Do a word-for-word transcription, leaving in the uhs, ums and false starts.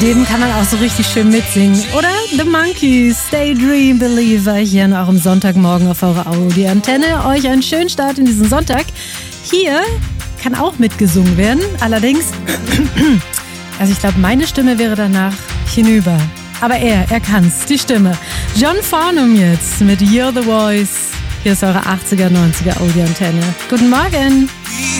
Dem kann man auch so richtig schön mitsingen. Oder The Monkees, Daydream Believer, hier an eurem Sonntagmorgen auf eurer Audi-Antenne. Euch einen schönen Start in diesen Sonntag. Hier kann auch mitgesungen werden, allerdings, also ich glaube, meine Stimme wäre danach hinüber. Aber er, er kann's, die Stimme. John Farnham jetzt mit You're the Voice. Hier ist eure achtziger, neunziger Audi-Antenne. Guten Morgen.